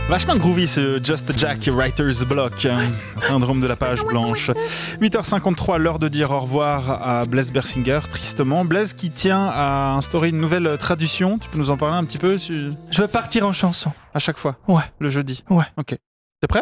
Vachement groovy ce Just Jack Writer's Block, syndrome de la page blanche. 8h53, l'heure de dire au revoir à Blaise Bersinger, tristement. Blaise qui tient à instaurer une nouvelle tradition, tu peux nous en parler un petit peu Je veux partir en chanson. à chaque fois, Ouais. le jeudi. Ouais. Ok. T'es prêt ?